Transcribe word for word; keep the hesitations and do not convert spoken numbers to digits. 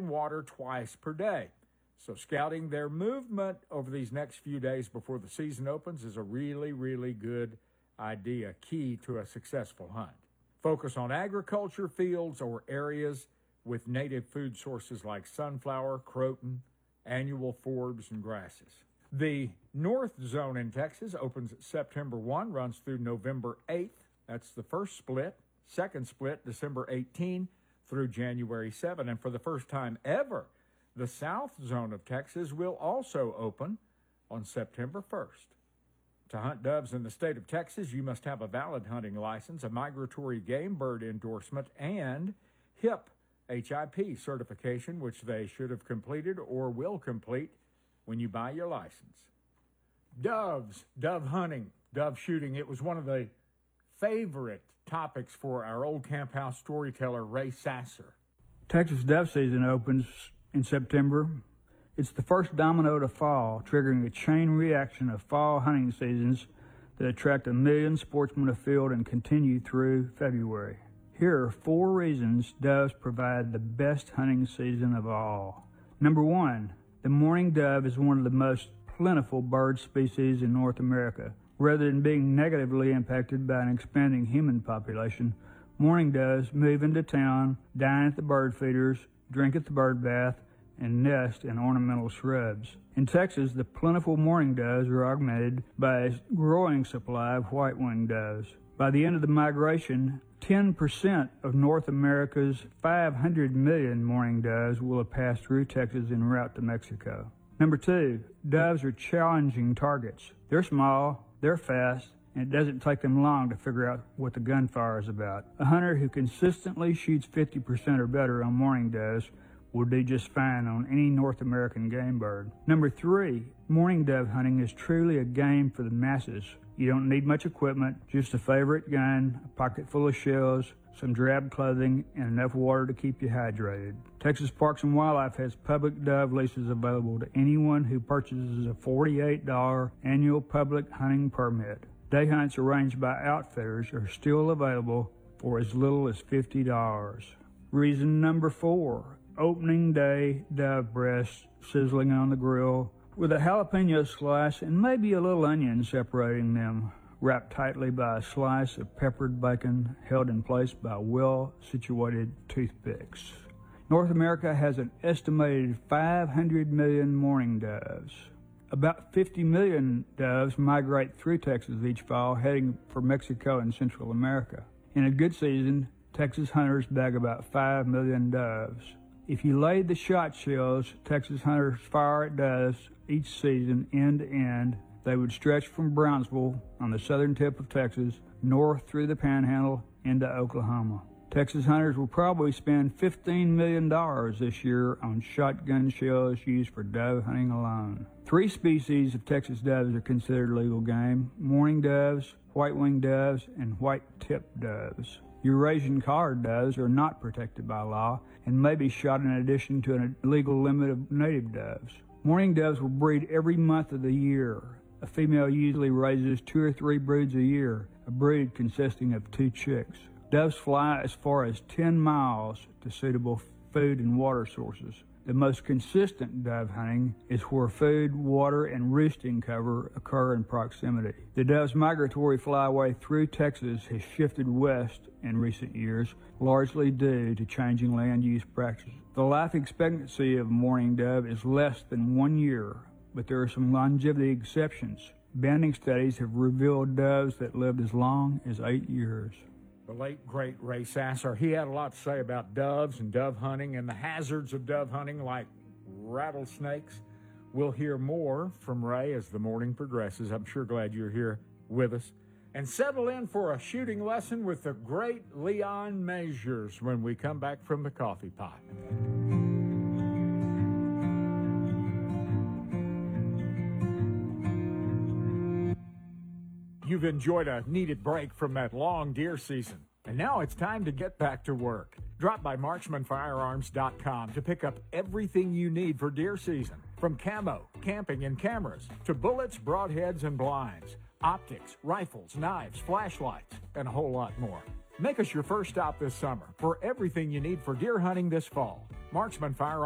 clean water twice per day. So scouting their movement over these next few days before the season opens is a really, really good idea, key to a successful hunt. Focus on agriculture fields or areas with native food sources like sunflower, croton, annual forbs, and grasses. The North Zone in Texas opens September first, runs through November eighth. That's the first split. Second split, December eighteenth through January seventh. And for the first time ever, the South Zone of Texas will also open on September first. To hunt doves in the state of Texas, you must have a valid hunting license, a migratory game bird endorsement, and H I P, H I P certification, which they should have completed or will complete when you buy your license. Doves, dove hunting, dove shooting. It was one of the favorite topics for our old camp house storyteller, Ray Sasser. Texas dove season opens in September. It's the first domino to fall, triggering a chain reaction of fall hunting seasons that attract a million sportsmen afield and continue through February. Here are four reasons doves provide the best hunting season of all. Number one, the mourning dove is one of the most plentiful bird species in North America. Rather than being negatively impacted by an expanding human population, mourning doves move into town, dine at the bird feeders, drink at the bird bath, and nest in ornamental shrubs. In Texas, the plentiful mourning doves are augmented by a growing supply of white-winged doves. By the end of the migration, ten percent of North America's five hundred million mourning doves will have passed through Texas en route to Mexico. Number two, doves are challenging targets. They're small, they're fast, and it doesn't take them long to figure out what the gunfire is about. A hunter who consistently shoots fifty percent or better on mourning doves will do just fine on any North American game bird. Number three, mourning dove hunting is truly a game for the masses. You don't need much equipment, just a favorite gun, a pocket full of shells, some drab clothing, and enough water to keep you hydrated. Texas Parks and Wildlife has public dove leases available to anyone who purchases a forty-eight dollars annual public hunting permit. Day hunts arranged by outfitters are still available for as little as fifty dollars. Reason number four, opening day dove breasts sizzling on the grill with a jalapeno slice and maybe a little onion separating them, wrapped tightly by a slice of peppered bacon held in place by well-situated toothpicks. North America has an estimated five hundred million mourning doves. About fifty million doves migrate through Texas each fall, heading for Mexico and Central America. In a good season, Texas hunters bag about five million doves. If you laid the shot shells Texas hunters fire at doves each season end to end, they would stretch from Brownsville on the southern tip of Texas, north through the Panhandle into Oklahoma. Texas hunters will probably spend fifteen million dollars this year on shotgun shells used for dove hunting alone. Three species of Texas doves are considered legal game: mourning doves, white-winged doves, and white-tipped doves. Eurasian collared doves are not protected by law and may be shot in addition to a legal limit of native doves. Mourning doves will breed every month of the year. A female usually raises two or three broods a year, a brood consisting of two chicks. Doves fly as far as ten miles to suitable food and water sources. The most consistent dove hunting is where food, water, and roosting cover occur in proximity. The dove's migratory flyway through Texas has shifted west in recent years, largely due to changing land use practices. The life expectancy of a mourning dove is less than one year, but there are some longevity exceptions. Banding studies have revealed doves that lived as long as eight years. The late, great Ray Sasser, he had a lot to say about doves and dove hunting and the hazards of dove hunting like rattlesnakes. We'll hear more from Ray as the morning progresses. I'm sure glad you're here with us. And settle in for a shooting lesson with the great Leon Measures when we come back from the coffee pot. You've enjoyed a needed break from that long deer season, and now it's time to get back to work. Drop by marksman firearms dot com to pick up everything you need for deer season, from camo, camping, and cameras, to bullets, broadheads, and blinds, optics, rifles, knives, flashlights, and a whole lot more. Make us your first stop this summer for everything you need for deer hunting this fall. Marksman Firearms